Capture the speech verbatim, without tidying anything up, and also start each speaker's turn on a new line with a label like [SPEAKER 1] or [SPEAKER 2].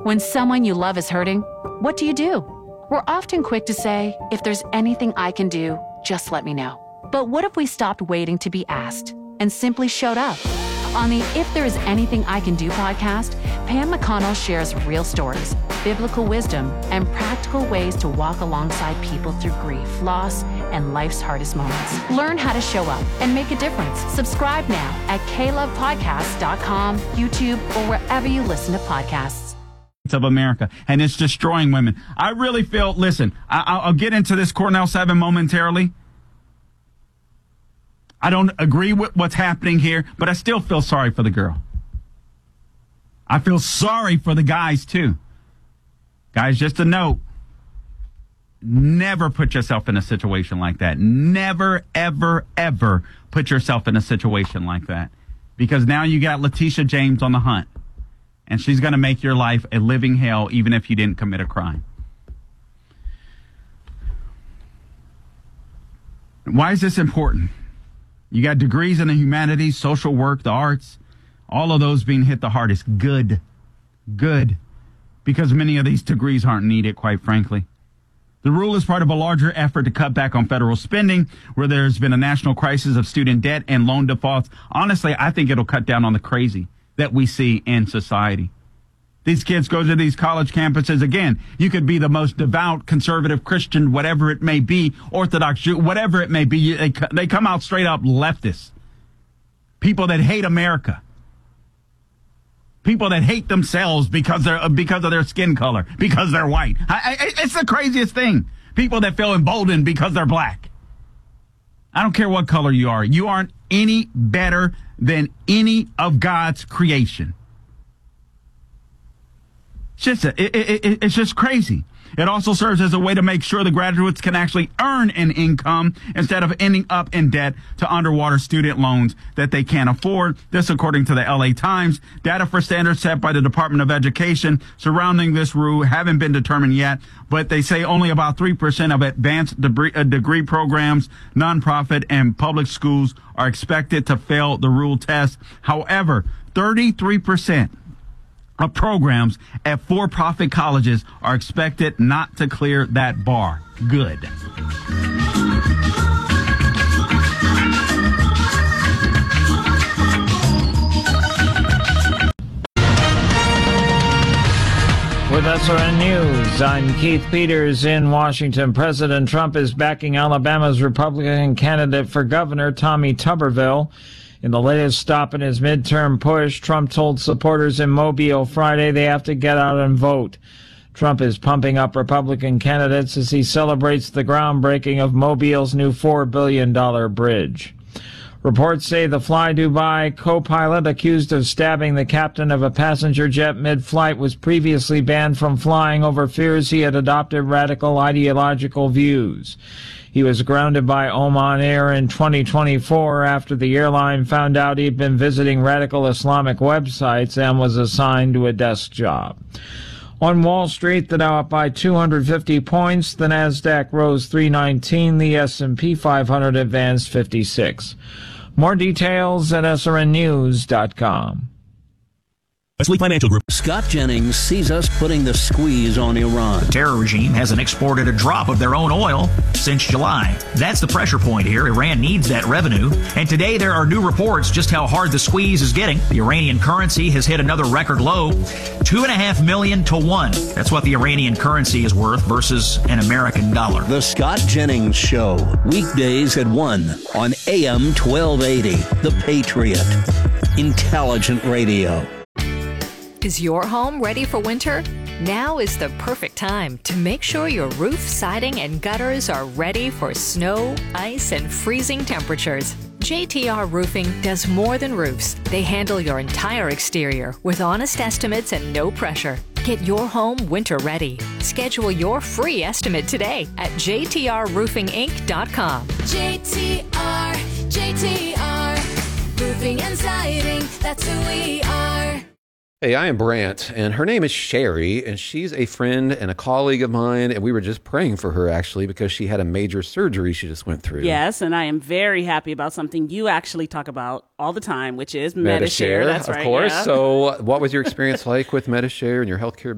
[SPEAKER 1] When someone you love is hurting, what do you do? We're often quick to say, if there's anything I can do, just let me know. But what if we stopped waiting to be asked and simply showed up? On the If There Is Anything I Can Do podcast, Pam McConnell shares real stories, biblical wisdom, and practical ways to walk alongside people through grief, loss, and life's hardest moments. Learn how to show up and make a difference. Subscribe now at k love podcast dot com, YouTube, or wherever you listen to podcasts.
[SPEAKER 2] Of America, and it's destroying women. I really feel, listen, I, I'll get into this Cornell seven momentarily. I don't agree with what's happening here, but I still feel sorry for the girl. I feel sorry for the guys, too. Guys, just a note. Never put yourself in a situation like that. Never, ever, ever put yourself in a situation like that. Because now you got Letitia James on the hunt. And she's going to make your life a living hell, even if you didn't commit a crime. Why is this important? You got degrees in the humanities, social work, the arts, all of those being hit the hardest. Good. Good. Because many of these degrees aren't needed, quite frankly. The rule is part of a larger effort to cut back on federal spending, where there's been a national crisis of student debt and loan defaults. Honestly, I think it'll cut down on the crazy that we see in society. These kids go to these college campuses. Again, you could be the most devout, conservative Christian, whatever it may be, Orthodox Jew, whatever it may be. They, they come out straight up leftists. People that hate America. People that hate themselves because they're because of their skin color, because they're white. I, I, it's the craziest thing. People that feel emboldened because they're black. I don't care what color you are. You aren't any better than any of God's creation. It's just, a, it, it, it's just crazy. It also serves as a way to make sure the graduates can actually earn an income instead of ending up in debt to underwater student loans that they can't afford. This, according to the L A Times. Data for standards set by the Department of Education surrounding this rule haven't been determined yet, but they say only about three percent of advanced degree, uh, degree programs, nonprofit, and public schools are expected to fail the rule test. However, thirty-three percent of programs at for-profit colleges are expected not to clear that bar. Good.
[SPEAKER 3] With S R N News, I'm Keith Peters in Washington. President Trump is backing Alabama's Republican candidate for governor, Tommy Tuberville. In the latest stop in his midterm push, Trump told supporters in Mobile Friday they have to get out and vote. Trump is pumping up Republican candidates as he celebrates the groundbreaking of Mobile's new four billion dollars bridge. Reports say the Fly Dubai co-pilot accused of stabbing the captain of a passenger jet mid-flight was previously banned from flying over fears he had adopted radical ideological views. He was grounded by Oman Air in twenty twenty-four after the airline found out he'd been visiting radical Islamic websites and was assigned to a desk job. On Wall Street, the Dow up by two hundred fifty points, the Nasdaq rose three nineteen, the S and P five hundred advanced fifty-six. More details at S R N news dot com.
[SPEAKER 4] Wesley Financial Group. Scott Jennings sees us putting the squeeze on Iran.
[SPEAKER 5] The terror regime hasn't exported a drop of their own oil since July. That's the pressure point here. Iran needs that revenue. And today there are new reports just how hard the squeeze is getting. The Iranian currency has hit another record low, two and a half million to one. That's what the Iranian currency is worth versus an American dollar.
[SPEAKER 4] The Scott Jennings Show, weekdays at one on A M twelve eighty. The Patriot. Intelligent radio.
[SPEAKER 6] Is your home ready for winter? Now is the perfect time to make sure your roof, siding, and gutters are ready for snow, ice, and freezing temperatures. J T R Roofing does more than roofs. They handle your entire exterior with honest estimates and no pressure. Get your home winter ready. Schedule your free estimate today at j t r roofing inc dot com.
[SPEAKER 7] J T R, J T R, Roofing and Siding, that's who we are.
[SPEAKER 8] Hey, I am Brant, and her name is Sherry, and she's a friend and a colleague of mine, and we were just praying for her, actually, because she had a major surgery she just went through.
[SPEAKER 9] Yes, and I am very happy about something you actually talk about all the time, which is
[SPEAKER 8] Metashare.
[SPEAKER 9] Metashare. That's
[SPEAKER 8] of
[SPEAKER 9] right,
[SPEAKER 8] course.
[SPEAKER 9] Yeah.
[SPEAKER 8] So what was your experience like with Metashare and your healthcare